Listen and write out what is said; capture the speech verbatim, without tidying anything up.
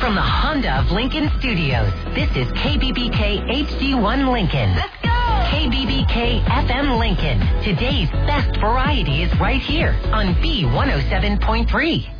From the Honda of Lincoln Studios, this is K B B K H D one Lincoln. Let's go! K B B K F M Lincoln. Today's best variety is right here on B one oh seven point three.